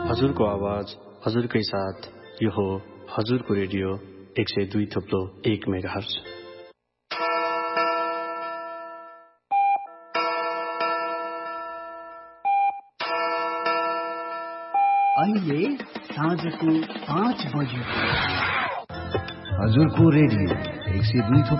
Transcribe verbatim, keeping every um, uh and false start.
हजुरको आवाज हजुरकै साथ यो हो हजुरको रेडियो एक सय दुई थप्लो एक मेगाहर्ज। अहिले साँझको पाँच बज्यो। हजुरको रेडियो एक सय दुई